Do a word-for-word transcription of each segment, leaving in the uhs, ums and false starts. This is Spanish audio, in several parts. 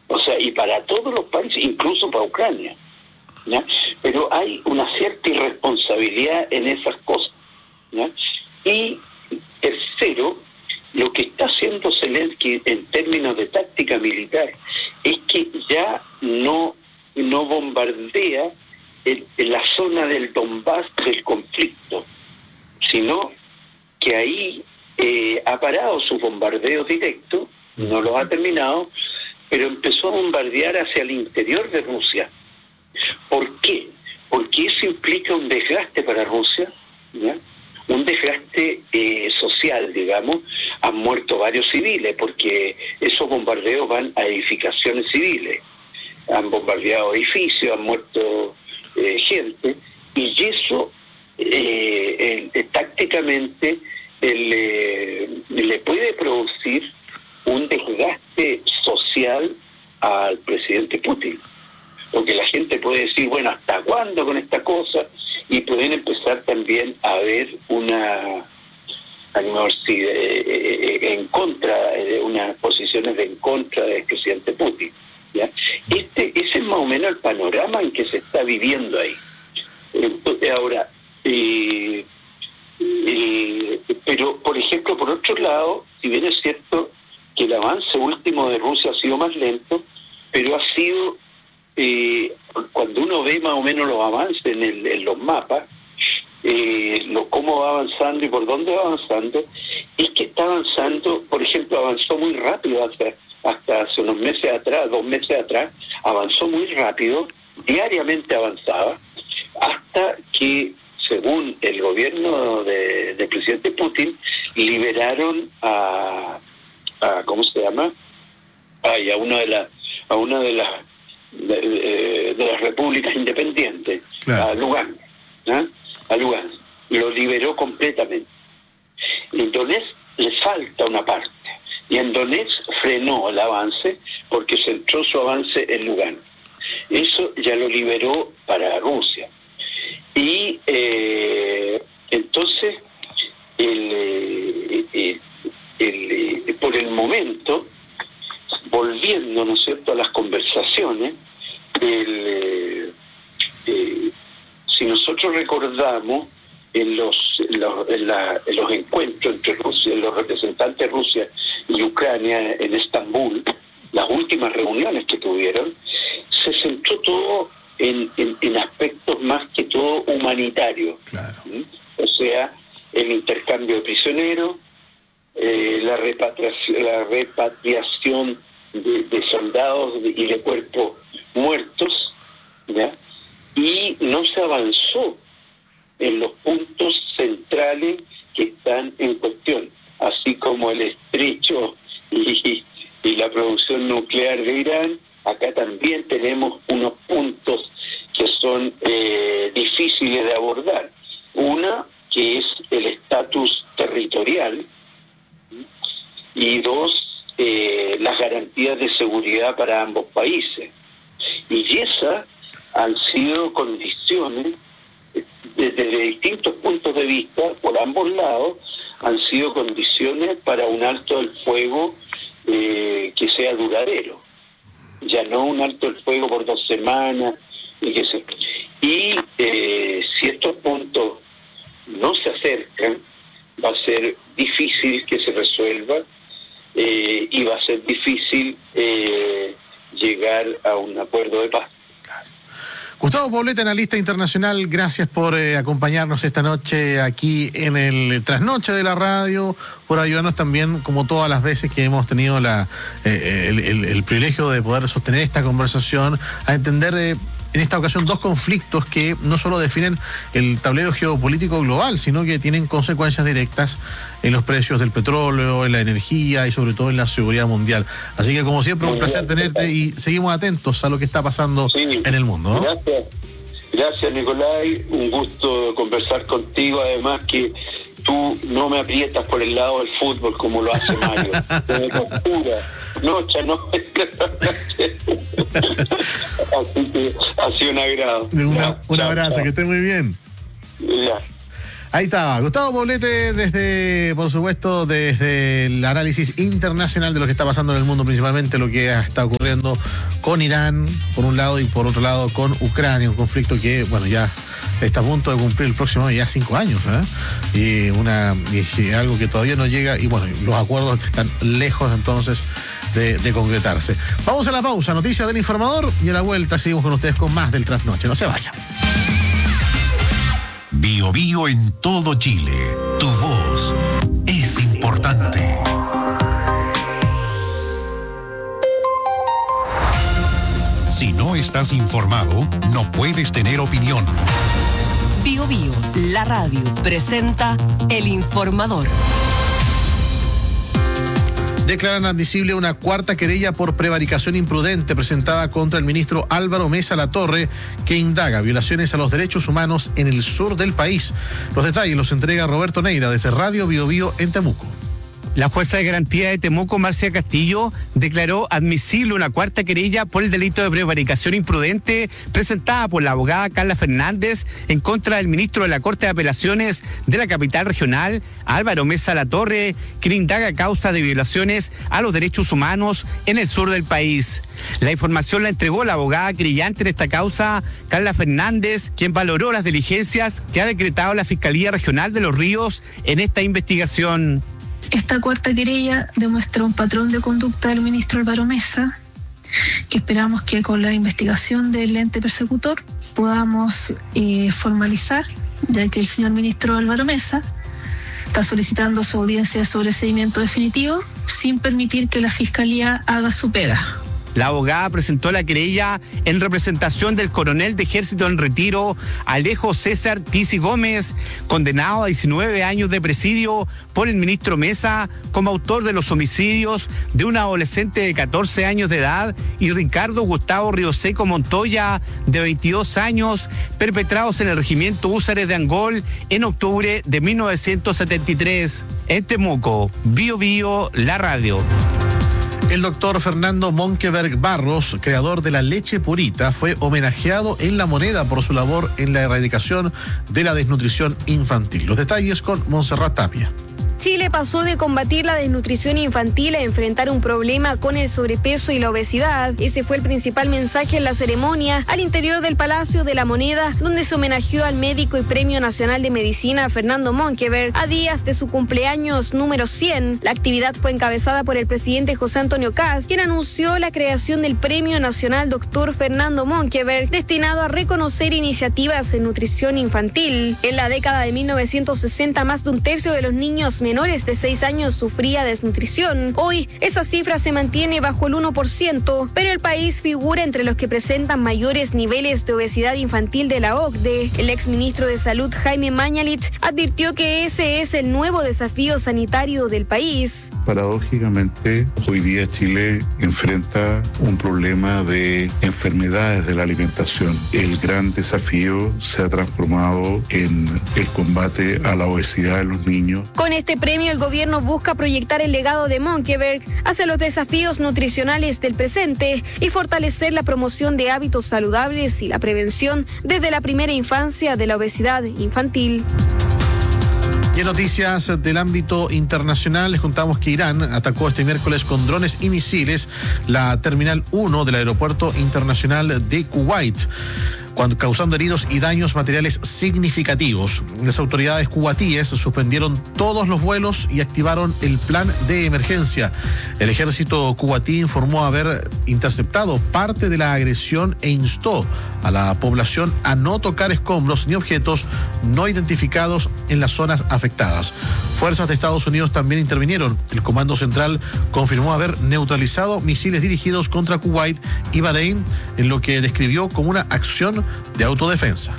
O sea, y para todos los países, incluso para Ucrania, ¿ya? Pero hay una cierta irresponsabilidad en esas cosas, ¿ya? Y tercero, lo que está haciendo Zelensky en términos de táctica militar es que ya no, no bombardea en, en la zona del Donbass del conflicto, sino que ahí eh, ha parado sus bombardeos directos, no los ha terminado, pero empezó a bombardear hacia el interior de Rusia. ¿Por qué? Porque eso implica un desgaste para Rusia, ¿ya? Un desgaste eh, social, digamos. Han muerto varios civiles, porque esos bombardeos van a edificaciones civiles. Han bombardeado edificios, han muerto eh, gente, y eso eh, eh, tácticamente el, eh, le puede producir un desgaste social al presidente Putin. Porque la gente puede decir, bueno, ¿hasta cuándo con esta cosa? Y pueden empezar también a ver una, a lo mejor sí, de, en contra, de unas posiciones de en contra del presidente Putin, ¿ya? Este, ese es más o menos el panorama en que se está viviendo ahí. Entonces, ahora, eh, eh, pero, por ejemplo, por otro lado, si bien es cierto que el avance último de Rusia ha sido más lento, pero ha sido... Eh, cuando uno ve más o menos los avances en, el, en los mapas, eh, lo, cómo va avanzando y por dónde va avanzando, es que está avanzando, por ejemplo, avanzó muy rápido hasta, hasta hace unos meses atrás, dos meses atrás, avanzó muy rápido, diariamente avanzaba, hasta que, según el gobierno de, del presidente Putin, liberaron a, a ¿cómo se llama? Ay, a una de las a una de las De, de, de las repúblicas independientes, claro. a Lugansk, ¿eh? a Lugansk, lo liberó completamente. En Donetsk le falta una parte, y en Donetsk frenó el avance porque centró su avance en Lugansk. Eso ya lo liberó para Rusia. Y eh, entonces, el, el, el, el, por el momento, volviendo, ¿no es cierto?, a las conversaciones, el, eh, eh, si nosotros recordamos en los en los, en la, en los encuentros entre Rusia, los representantes de Rusia y Ucrania en Estambul, las últimas reuniones que tuvieron, se centró todo en, en, en aspectos más que todo humanitarios. Claro. ¿Mm? O sea, el intercambio de prisioneros, eh, la repatriación, la repatriación de, de soldados y de cuerpos muertos, ¿ya? Y no se avanzó en los puntos centrales que están en cuestión, así como el estrecho y, y la producción nuclear de Irán. Acá también tenemos unos puntos que son eh, difíciles de abordar. Una, que es el estatus territorial, y dos, eh, las garantías de seguridad para ambos países. Y esas han sido condiciones, desde distintos puntos de vista, por ambos lados, han sido condiciones para un alto del fuego eh, que sea duradero. Ya no un alto del fuego por dos semanas, y que se... Y eh, si estos puntos no se acercan, va a ser difícil que se resuelva, eh, y va a ser difícil eh, llegar a un acuerdo de paz. Gustavo Poblete, analista internacional, gracias por eh, acompañarnos esta noche aquí en el Trasnoche de la Radio, por ayudarnos también, como todas las veces que hemos tenido la eh, el, el, el privilegio de poder sostener esta conversación, a entender eh, en esta ocasión dos conflictos que no solo definen el tablero geopolítico global, sino que tienen consecuencias directas en los precios del petróleo, en la energía y sobre todo en la seguridad mundial. Así que, como siempre, un placer tenerte y seguimos atentos a lo que está pasando sí, en el mundo, ¿no? Gracias. Gracias, Nicolai. Un gusto conversar contigo. Además que tú no me aprietas por el lado del fútbol como lo hace Mario. Me captura. No, no. Así que ha sido un agrado. Una, ya, un chao, abrazo, chao. Que esté muy bien. Ya. Ahí estaba, Gustavo Poblete desde, por supuesto, desde el análisis internacional de lo que está pasando en el mundo, principalmente lo que está ocurriendo con Irán, por un lado, y por otro lado con Ucrania, un conflicto que, bueno, ya está a punto de cumplir el próximo año, ya cinco años, ¿eh? Y, una, y algo que todavía no llega, y bueno, los acuerdos están lejos entonces de, de concretarse. Vamos a la pausa, noticias del informador, y a la vuelta seguimos con ustedes con más del Trasnoche. No se vayan. Bio Bio en todo Chile. Tu voz es importante. Si no estás informado, no puedes tener opinión. Bio Bio, la radio, presenta El Informador. Declaran admisible una cuarta querella por prevaricación imprudente presentada contra el ministro Álvaro Mesa Latorre, que indaga violaciones a los derechos humanos en el sur del país. Los detalles los entrega Roberto Neira desde Radio Bio Bio en Temuco. La jueza de garantía de Temuco, Marcia Castillo, declaró admisible una cuarta querella por el delito de prevaricación imprudente presentada por la abogada Carla Fernández en contra del ministro de la Corte de Apelaciones de la capital regional, Álvaro Mesa Latorre, que indaga causas de violaciones a los derechos humanos en el sur del país. La información la entregó la abogada querellante en esta causa, Carla Fernández, quien valoró las diligencias que ha decretado la Fiscalía Regional de Los Ríos en esta investigación. Esta cuarta querella demuestra un patrón de conducta del ministro Álvaro Mesa, que esperamos que con la investigación del ente persecutor podamos eh, formalizar, ya que el señor ministro Álvaro Mesa está solicitando su audiencia de sobreseimiento definitivo sin permitir que la Fiscalía haga su pega. La abogada presentó la querella en representación del coronel de ejército en retiro, Alejo César Tisi Gómez, condenado a diecinueve años de presidio por el ministro Mesa como autor de los homicidios de una adolescente de catorce años de edad y Ricardo Gustavo Rioseco Montoya, de veintidós años, perpetrados en el regimiento Húsares de Angol en octubre de mil novecientos setenta y tres. En Temuco, Bio Bio, la radio. El doctor Fernando Monkeberg Barros, creador de la leche purita, fue homenajeado en La Moneda por su labor en la erradicación de la desnutrición infantil. Los detalles con Montserrat Tapia. Chile pasó de combatir la desnutrición infantil a enfrentar un problema con el sobrepeso y la obesidad. Ese fue el principal mensaje en la ceremonia al interior del Palacio de la Moneda, donde se homenajeó al médico y Premio Nacional de Medicina Fernando Monkeberg a días de su cumpleaños número cien. La actividad fue encabezada por el presidente José Antonio Kast, quien anunció la creación del Premio Nacional Doctor Fernando Monkeberg, destinado a reconocer iniciativas en nutrición infantil. En la década de mil novecientos sesenta, más de un tercio de los niños menores de seis años sufría desnutrición. Hoy, esa cifra se mantiene bajo el uno por ciento, pero el país figura entre los que presentan mayores niveles de obesidad infantil de la O C D E. El exministro de Salud, Jaime Mañalich, advirtió que ese es el nuevo desafío sanitario del país. Paradójicamente, hoy día Chile enfrenta un problema de enfermedades de la alimentación. El gran desafío se ha transformado en el combate a la obesidad de los niños. Con este premio, el gobierno busca proyectar el legado de Monkeberg hacia los desafíos nutricionales del presente y fortalecer la promoción de hábitos saludables y la prevención desde la primera infancia de la obesidad infantil. Y en noticias del ámbito internacional, les contamos que Irán atacó este miércoles con drones y misiles la Terminal uno del Aeropuerto Internacional de Kuwait, cuando causando heridos y daños materiales significativos. Las autoridades kuwaitíes suspendieron todos los vuelos y activaron el plan de emergencia. El ejército kuwaití informó haber interceptado parte de la agresión e instó a la población a no tocar escombros ni objetos no identificados en las zonas afectadas. Fuerzas de Estados Unidos también intervinieron. El Comando Central confirmó haber neutralizado misiles dirigidos contra Kuwait y Bahrein, en lo que describió como una acción de autodefensa.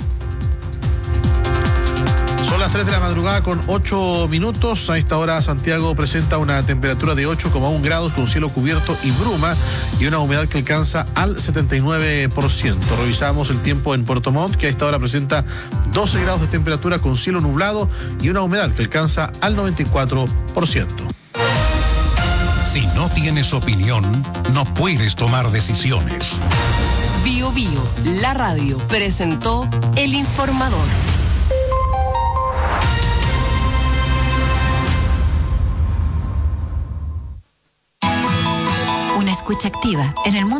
Son las tres de la madrugada con ocho minutos. A esta hora Santiago presenta una temperatura de ocho coma uno grados con cielo cubierto y bruma y una humedad que alcanza al setenta y nueve por ciento. Revisamos el tiempo en Puerto Montt, que a esta hora presenta doce grados de temperatura con cielo nublado y una humedad que alcanza al noventa y cuatro por ciento. Si no tienes opinión, no puedes tomar decisiones. Bio Bio, la radio, presentó El Informador. escucha activa en el mundo.